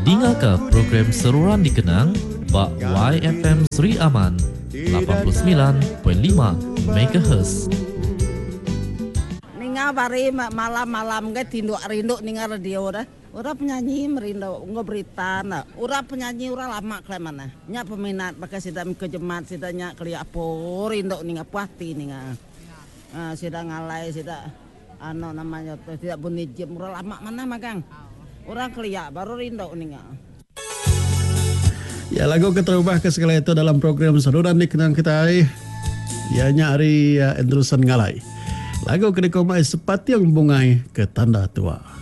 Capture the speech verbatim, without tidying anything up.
Dinga ke program seruan dikenang Bak Y F M Sri Aman lapan puluh sembilan perpuluhan lima megahertz. Ninga bari malam-malam ke tinduk rindu ninga radio dah. Ura penyanyi merindu nggak berita na. Ura penyanyi ura lama kle mana. Nya peminat pakai sida kejemat sida nya keli apo rindu ninga puati ninga. Ah sida ngalai sida ano namanya tidak bunyi jam ura lama mana magang. Ura keliak baru rindu ninga. Ya, lagu keterubah ke segala itu dalam program Saluran Dikenang kita. Ianya hari uh, Andrewson Ngalai. Lagu kedekoma sepati yang bungai ke tanda tua.